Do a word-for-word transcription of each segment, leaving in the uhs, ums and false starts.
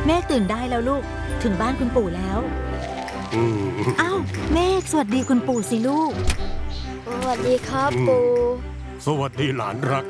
เมฆตื่นได้แล้วลูกถึงบ้านคุณปู่แล้วอ้าวเมฆสวัสดีคุณปู่สิลูกสวัสดีครับปู่สวัสดีหลานรัก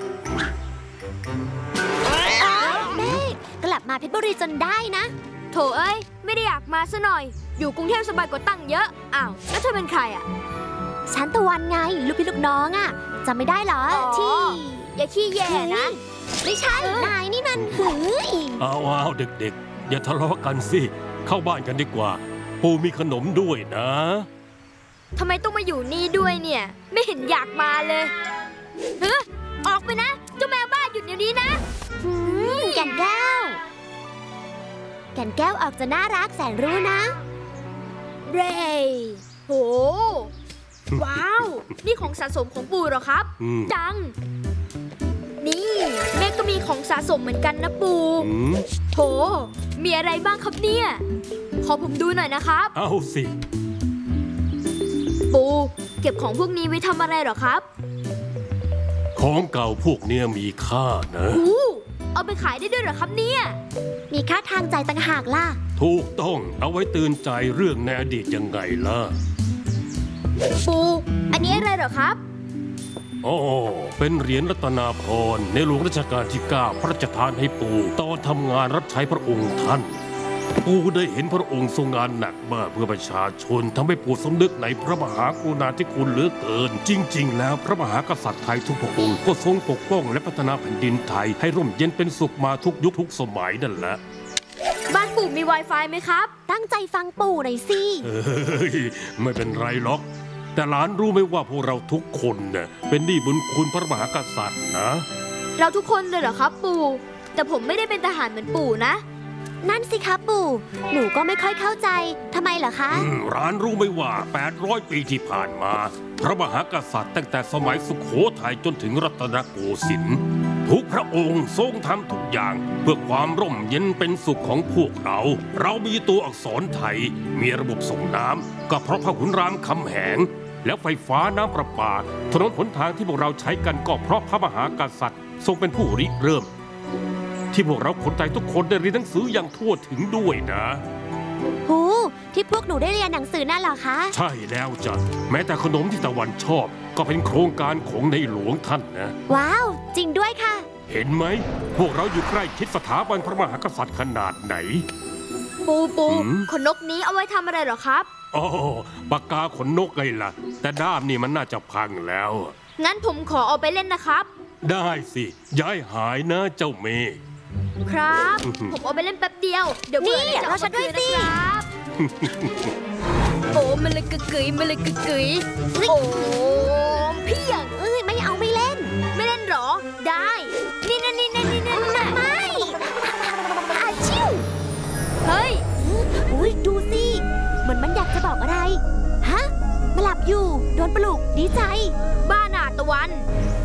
เมฆกลับมาเพชรบุรีจนได้นะโถเอ้ยไม่ได้อยากมาซะหน่อยอยู่กรุงเทพสบายกว่าตั้งเยอะอ้าวแล้วเธอเป็นใครอ่ะฉันตะวันไงลูกพี่ลูกน้องอ่ะจำไม่ได้เหรอที่อย่าขี้แย่นะไม่ใช่นายนี่มันหืยอ้าวเด็กๆอย่าทะเลาะกันสิเข้าบ้านกันดีกว่าปู่มีขนมด้วยนะทำไมต้องมาอยู่นี่ด้วยเนี่ยไม่เห็นอยากมาเลยเฮ้ยออกไปนะเจ้าแมวบ้าหยุดเดี๋ยวนี้นะแก่นแก้วแก่นแก้วออกจะน่ารักแสนรู้นะเรย์โหว้าวนี่ของสะสมของปู่เหรอครับจังนี่แม่ก็มีของสะสมเหมือนกันนะปู่โหมีอะไรบ้างครับเนี่ยขอผมดูหน่อยนะครับเอาสิปู่เก็บของพวกนี้ไว้ทำอะไรเหรอครับของเก่าพวกเนี้ยมีค่านะอู้เอาไปขายได้ด้วยเหรอครับเนี่ยมีค่าทางใจต่างหากล่ะถูกต้องเอาไว้เตือนใจเรื่องในอดีตยังไงล่ะปู่อันนี้อะไรเหรอครับอ๋อเป็นเหรียญรัตนาพรในหลวงรัชกาลที่เก้าพระราชทานให้ปู่ตอนทำงานรับใช้พระองค์ท่านปู่ได้เห็นพระองค์ทรงงานหนักมากเพื่อประชาชนทำให้ปู่สำนึกในพระมหากรุณาธิคุณเหลือเกินจริงๆแล้วพระมหากษัตริย์ไทยทุกพระองค์ก็ทรงปกป้องและพัฒนาแผ่นดินไทยให้ร่มเย็นเป็นสุขมาทุกยุคทุกสมัยนั่นแหละบ้านปู่มี Wi-Fi ไหมครับตั้งใจฟังปู่หน่อยสิเฮ้ยไม่เป็นไรหรอกแต่หลานรู้ไหมว่าพวกเราทุกคนเนี่ยเป็นหนี้บุญคุณพระมหากษัตริย์นะเราทุกคนเลยเหรอครับปู่แต่ผมไม่ได้เป็นทหารเหมือนปู่นะนั่นสิครับปู่หนูก็ไม่ค่อยเข้าใจทำไมเหรอคะร้านรู้ไหมว่าแปดร้อยปีที่ผ่านมาพระมหากษัตริย์ตั้งแต่สมัยสุโขทัยจนถึงรัตนโกสินทร์ทุกพระองค์ทรงทำทุกอย่างเพื่อความร่มเย็นเป็นสุขของพวกเราเรามีตัวอักษรไทยมีระบบส่งน้ำก็เพราะพระขุนรามคำแหงแล้วไฟฟ้าน้ำประปาถนนหนทางที่พวกเราใช้กันก็เพราะพระมหากษัตริย์ทรงเป็นผู้ริเริ่มที่พวกเราคนไทยทุกคนได้เรียนหนังสืออย่างทั่วถึงด้วยนะหูที่พวกหนูได้เรียนหนังสือนั่นเหรอคะใช่แล้วจ้ะแม้แต่ขนมที่ตะวันชอบก็เป็นโครงการของในหลวงท่านนะว้าวจริงด้วยค่ะเห็นไหมพวกเราอยู่ใกล้ชิดสถาบันพระมหากษัตริย์ขนาดไหนปูปูขนนกนี้เอาไว้ทำอะไรเหรอครับอ๋อปากกาขนนกไงล่ะแต่ด้ามนี่มันน่าจะพังแล้วงั้นผมขอเอาไปเล่นนะครับได้สิย้ายหายนะเจ้าเมฆครับผมเอาไปเล่นแป๊บเดียวเดี๋ยวเบื่อนี่เราฉันด้วยสิโอ้มันเลยกึกกึ๋ยมันเลยกึกกึ๋ยโอ้พี่อย่างเอ้ยไม่เอาไม่เล่นไม่เล่นหรอได้นี่นั่นนี่นั่นนี่นั่นไม่อาชิวเฮ้ยอุ้ยดูสิเหมือนมันอยากจะบอกอะไรฮะมาหลับอยู่โดนปลุกดีใจบ้าหนาตะวัน